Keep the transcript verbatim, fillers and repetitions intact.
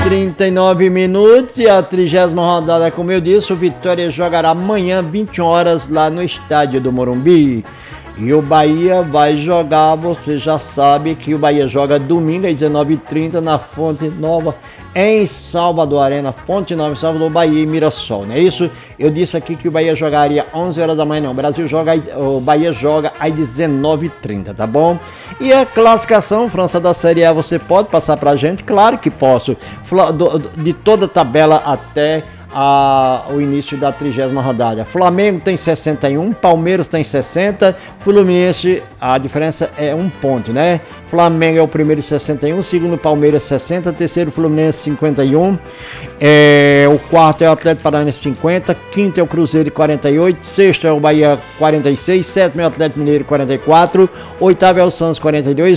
trinta e nove minutos e a trigésima rodada, como eu disse, o Vitória jogará amanhã, vinte horas, lá no estádio do Morumbi. E o Bahia vai jogar, você já sabe que o Bahia joga domingo às dezenove e trinta na Fonte Nova, em Salvador Arena, Fonte Nova, Salvador, Bahia e Mirassol, não é isso? Eu disse aqui que o Bahia jogaria onze horas da manhã, não, o Brasil joga, o Bahia joga às dezenove e trinta, tá bom? E a classificação, França, da Série A, você pode passar pra gente? Claro que posso, de toda a tabela até A, o início da trigésima rodada. Flamengo tem sessenta e um, Palmeiras tem sessenta, Fluminense, a diferença é um ponto, né? Flamengo é o primeiro, sessenta e um, segundo Palmeiras sessenta, terceiro Fluminense cinquenta e um, é, o quarto é o Atlético Paranaense cinquenta, quinto é o Cruzeiro quarenta e oito, sexto é o Bahia quarenta e seis, sétimo é o Atlético Mineiro quarenta e quatro, oitavo é o Santos quarenta e dois,